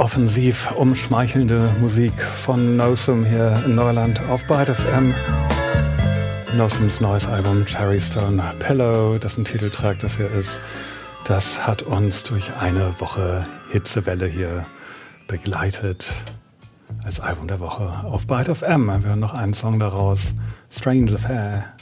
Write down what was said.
offensiv umschmeichelnde Musik von Nosum hier in Neuland auf Byte FM. Nosums neues Album Cherry Stone Pillow, dessen Titeltrack das hier ist, das hat uns durch eine Woche Hitzewelle hier begleitet. Als Album der Woche auf Byte FM. Wir hören noch einen Song daraus, Strange Affair.